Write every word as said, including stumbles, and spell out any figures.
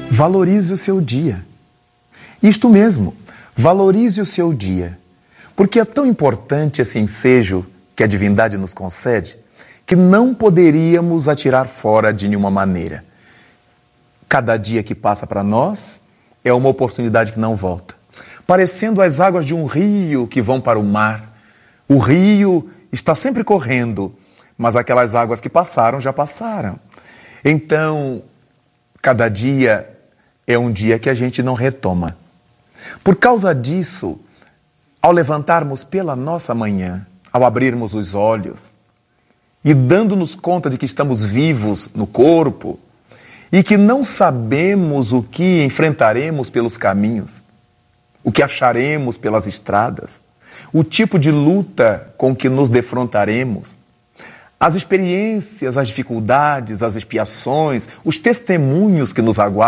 Valorize o seu dia. Isto mesmo, valorize o seu dia. Porque é tão importante esse ensejo que a divindade nos concede, que não poderíamos atirar fora de nenhuma maneira. Cada dia que passa para nós é uma oportunidade que não volta. Parecendo as águas de um rio que vão para o mar. O rio está sempre correndo, mas aquelas águas que passaram, já passaram. Então, cada dia é um dia que a gente não retoma. Por causa disso, ao levantarmos pela nossa manhã, ao abrirmos os olhos e dando-nos conta de que estamos vivos no corpo e que não sabemos o que enfrentaremos pelos caminhos, o que acharemos pelas estradas, o tipo de luta com que nos defrontaremos, as experiências, as dificuldades, as expiações, os testemunhos que nos aguardam,